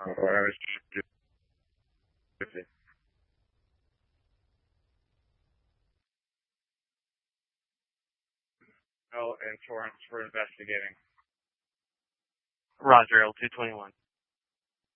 What I was just and Torrance for investigating. Roger, L221.